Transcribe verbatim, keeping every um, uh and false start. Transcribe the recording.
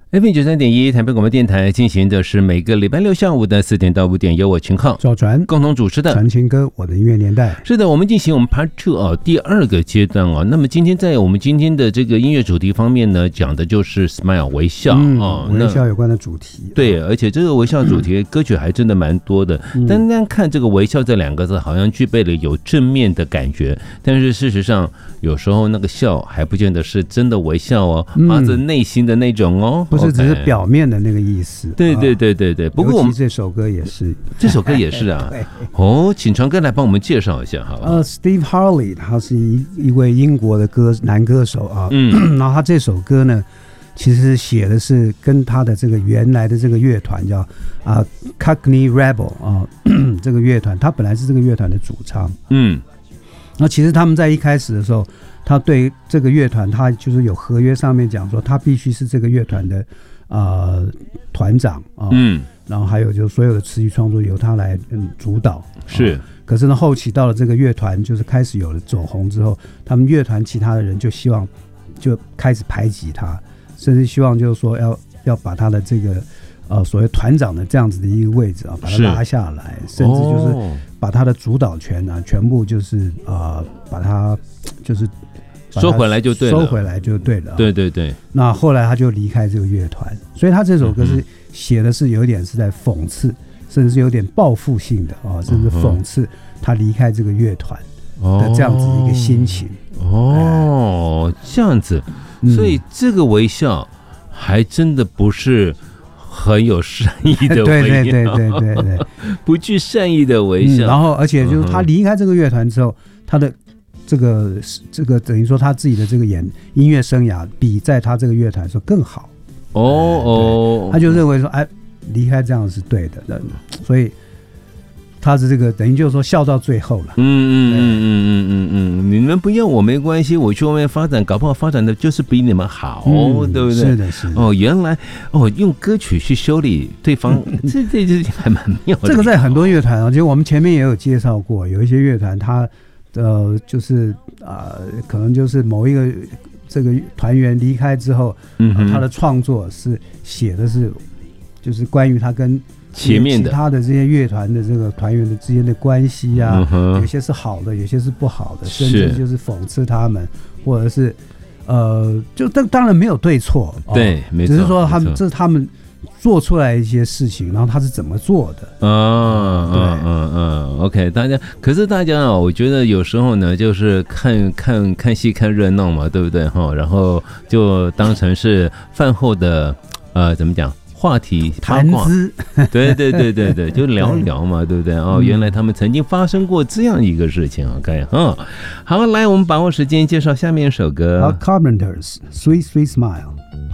F M 九三点一台北广播电台进行的是每个礼拜六下午的四点到五点，由我秦浩、 赵传共同主持的传情歌我的音乐年代。 是的，我们进行我们 Part Two 哦，第二个阶段哦。那么今天在我们今天的这个音乐主题方面呢，讲的就是 Smile 微笑、 嗯、 哦， 微笑有关的主题。 对，而且这个微笑主题歌曲还真的蛮多的。 嗯、 单单看这个微笑这两个字，好像具备了有正面的感觉，但是事实上有时候那个笑还不见得是真的微笑哦，发自内心的那种哦， 不是只是表面的那个意思。 对对对对对，不过我们这首歌也是， 这首歌也是啊。哦，请传哥来帮我们介绍一下，好吧？ 呃 ，Steve Harley 他是一一位英国的歌男歌手啊， 嗯， 然后他这首歌呢，其实写的是跟他的这个原来的这个乐团叫啊 Cockney Rebel 啊这个乐团，他本来是这个乐团的主唱， 嗯， 那其实他们在一开始的时候，他对这个乐团，他就是有合约上面讲说，他必须是这个乐团的。呃，团长啊， 嗯， 然后还有就是所有的词曲创作由他来嗯主导， 是、 啊。可是呢，后期到了这个乐团就是开始有了走红之后，他们乐团其他的人就希望就开始排挤他，甚至希望就是说要要把他的这个呃所谓团长的这样子的一个位置啊，把他拉下来，甚至就是把他的主导权啊，全部就是呃把他就是。 收回来就对了， 收回来就对了。 对对对。 那后来他就离开这个乐团，所以他这首歌是写的是有点是在讽刺，嗯、甚至是有点报复性的啊、哦，甚至讽刺他离开这个乐团的这样子一个心情。 哦，哎、这样子，所以这个微笑还真的不是很有善意的微笑， 对对对对对对， 不具善意的微笑。 嗯、然后，而且就是他离开这个乐团之后，他的。这个这个等于说他自己的这个演音乐生涯比在他这个乐团说更好哦哦， 他就认为说哎离开这样是对的，所以他是这个等于就是说笑到最后了。 嗯嗯嗯嗯嗯嗯嗯，你们不要我没关系，我去外面发展，搞不好发展的就是比你们好，嗯、对不对？ 是的，是的。 哦，原来哦用歌曲去修理对方，这这这还蛮妙的。 这个在很多乐团啊，其实我们前面也有介绍过，有一些乐团他。呃，就是啊、呃，可能就是某一个这个团员离开之后，嗯、呃，他的创作是写的是，就是关于他跟前面的其他的这些乐团的这个团员的之间的关系啊， 嗯、 有些是好的，有些是不好的，甚至就是讽刺他们，或者是呃，就当当然没有对错， 对，没错， 只是说他们这是他们。做出来一些事情，然后他是怎么做的？ 嗯嗯嗯嗯 ，OK， 大家，可是大家啊，我觉得有时候呢，就是看看看戏看热闹嘛，对不对哈？然后就当成是饭后的呃，怎么讲？话题谈资， 对对对对对，就聊聊嘛，对不对？哦，原来他们曾经发生过这样一个事情 ，OK， 嗯，好，来，我们把握时间介绍下面一首歌， 好 ，Carpenters，Sweet Sweet Smile。